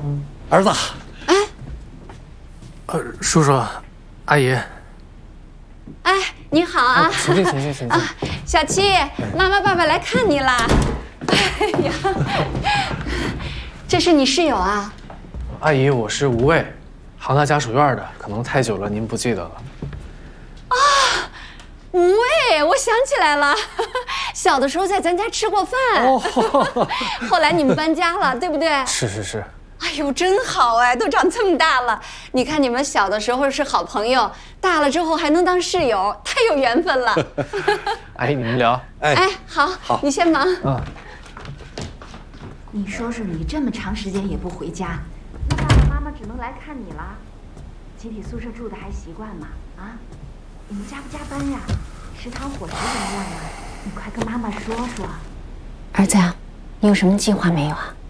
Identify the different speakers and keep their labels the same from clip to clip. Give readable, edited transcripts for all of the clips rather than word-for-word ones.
Speaker 1: 儿子。
Speaker 2: 哎，
Speaker 3: 叔叔，阿姨。
Speaker 2: 哎，你好啊！
Speaker 3: 请进，请进，请进。
Speaker 2: 小七，妈妈、爸爸来看你啦！哎呀，这是你室友啊？
Speaker 3: 阿姨，我是吴卫，杭大家属院的，可能太久了，您不记得了。
Speaker 2: 啊，吴卫，我想起来了，小的时候在咱家吃过饭。哦，后来你们搬家了，对不对？
Speaker 3: 是是是。
Speaker 2: 哎呦，真好哎，都长这么大了。你看你们小的时候是好朋友，大了之后还能当室友，太有缘分了。
Speaker 3: 阿姨，你们聊。
Speaker 2: 哎，好，你先忙。
Speaker 3: 嗯。
Speaker 4: 你说说，你这么长时间也不回家，那爸爸妈妈只能来看你了。集体宿舍住的还习惯吗？啊，你们加不加班呀？食堂伙食怎么样啊？你快跟妈妈说说。
Speaker 2: 儿子呀，你有什么计划没有啊？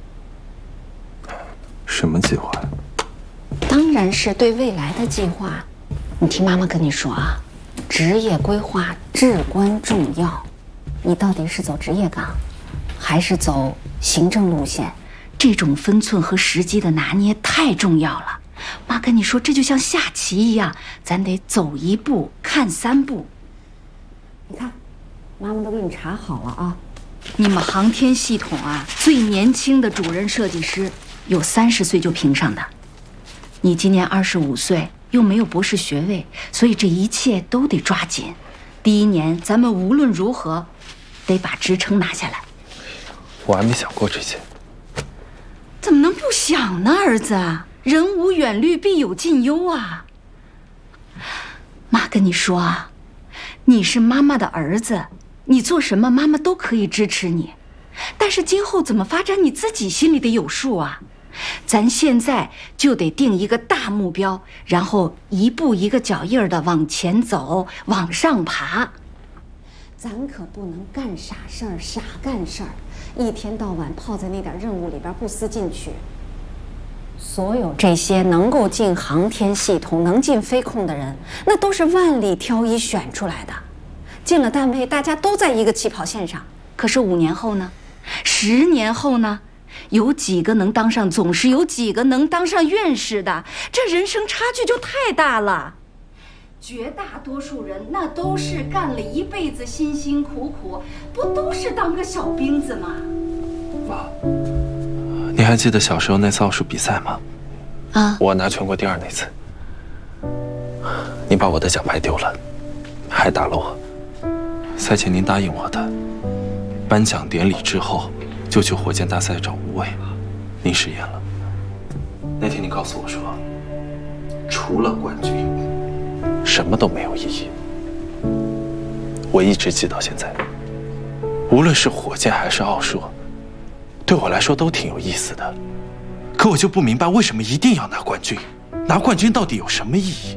Speaker 1: 什么计划？
Speaker 2: 当然是对未来的计划。你听妈妈跟你说啊，职业规划至关重要。你到底是走职业岗，还是走行政路线？这种分寸和时机的拿捏太重要了。妈跟你说，这就像下棋一样，咱得走一步看三步。你看，妈妈都给你查好了啊。你们航天系统啊，最年轻的主任设计师有30岁就评上的。你今年25岁，又没有博士学位，所以这一切都得抓紧。第1年，咱们无论如何得把职称拿下来。
Speaker 1: 我还没想过这些。
Speaker 2: 怎么能不想呢，儿子？人无远虑，必有近忧啊。妈跟你说啊，你是妈妈的儿子，你做什么妈妈都可以支持你，但是今后怎么发展你自己心里得有数啊。咱现在就得定一个大目标，然后一步一个脚印的往前走，往上爬。咱可不能干傻事儿，傻干事儿，一天到晚泡在那点任务里边不思进取。所有这些能够进航天系统、能进飞控的人，那都是万里挑一选出来的。进了单位，大家都在一个起跑线上。可是5年后呢？10年后呢？有几个能当上总师？有几个能当上院士的？这人生差距就太大了。绝大多数人那都是干了一辈子辛辛苦苦，不都是当个小兵子吗？
Speaker 1: 妈，你还记得小时候那次奥数比赛吗？
Speaker 2: 啊，
Speaker 1: 我拿全国第2那次，你把我的奖牌丢了，还打了我。赛前您答应我的，颁奖典礼之后就去火箭大赛找吴卫，您食言了。那天你告诉我说，除了冠军，什么都没有意义。我一直记到现在。无论是火箭还是奥数，对我来说都挺有意思的。可我就不明白，为什么一定要拿冠军？拿冠军到底有什么意义？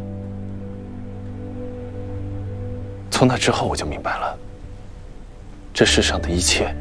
Speaker 1: 从那之后我就明白了，这世上的一切